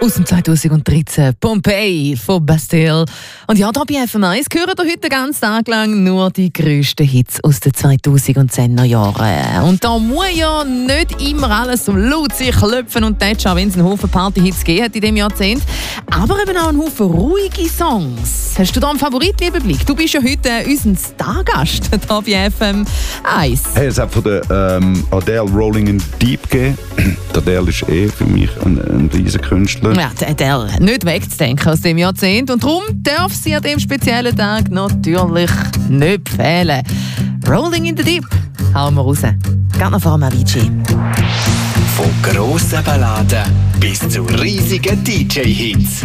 Aus dem 2013 Pompeii von Bastille. Und ja, da bei FM1 hören ihr heute den ganzen Tag lang nur die grössten Hits aus den 2010er Jahren. Und da muss ja nicht immer alles so laut sich klopfen und tätschen, wenn es einen Haufen Party-Hits gegeben hat in diesem Jahrzehnt. Aber eben auch einen Haufen ruhige Songs. Hast du da einen Favorit, lieber Blick? Du bist ja heute unser Stargast hier bei FM1. Hey, es hat von der Adele Rolling in the Deep gegeben. Die Adele ist für mich ein riesiger Künstler. Ja, die Adele nicht wegzudenken aus dem Jahrzehnt. Und darum darf sie an diesem speziellen Tag natürlich nicht fehlen. Rolling in the Deep. Hauen wir raus. Geht noch vor dem Avicii. Von grossen Balladen bis zu riesigen DJ-Hits.